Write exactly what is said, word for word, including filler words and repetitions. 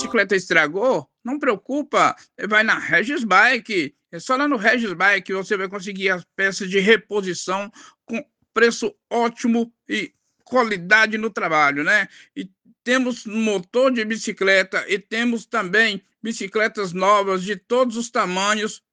bicicleta estragou, não preocupa, vai na Regis Bike, é só lá no Regis Bike você vai conseguir as peças de reposição com preço ótimo e qualidade no trabalho, né? E temos motor de bicicleta e temos também bicicletas novas de todos os tamanhos